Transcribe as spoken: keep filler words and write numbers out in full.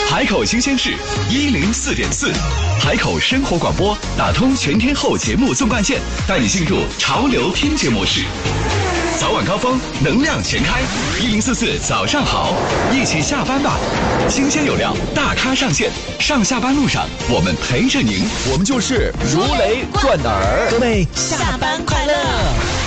海口新鲜事一零四点四，海口生活广播打通全天候节目纵贯线，带你进入潮流听觉模式。早晚高峰，能量全开，一零四四早上好，一起下班吧。新鲜有料，大咖上线，上下班路上我们陪着您， 我们就是如雷贯耳。 各位下班快乐。